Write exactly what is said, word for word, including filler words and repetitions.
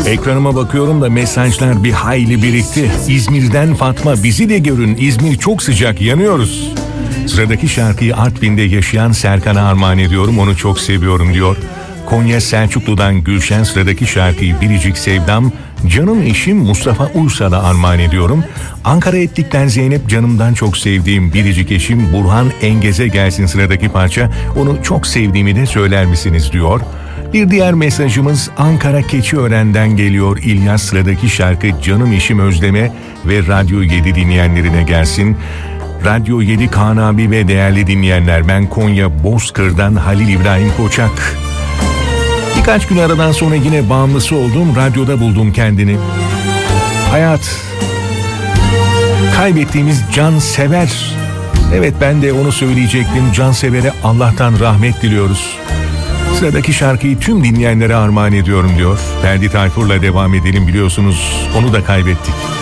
Ekranıma bakıyorum da mesajlar bir hayli birikti. İzmir'den Fatma, bizi de görün, İzmir çok sıcak, yanıyoruz. Sıradaki şarkıyı Artvin'de yaşayan Serkan'a armağan ediyorum, onu çok seviyorum diyor. Konya Selçuklu'dan Gülşen, sıradaki şarkıyı Biricik Sevdam, canım eşim Mustafa Uysa'da armağan ediyorum. Ankara Etlik'ten Zeynep, canımdan çok sevdiğim biricik eşim Burhan Engez'e gelsin sıradaki parça, onu çok sevdiğimi de söyler misiniz diyor. Bir diğer mesajımız Ankara Keçiören'den geliyor. İlyas, sıradaki şarkı canım eşim Özlem'e ve Radyo yedi dinleyenlerine gelsin. Radyo yedi Kaan abi ve değerli dinleyenler, ben Konya Bozkır'dan Halil İbrahim Koçak. Birkaç gün aradan sonra yine bağımlısı oldum, radyoda buldum kendini. Hayat, kaybettiğimiz cansever. Evet, ben de onu söyleyecektim, cansevere Allah'tan rahmet diliyoruz. Sıradaki şarkıyı tüm dinleyenlere armağan ediyorum diyor. Ferdi Tayfur'la devam edelim, biliyorsunuz onu da kaybettik.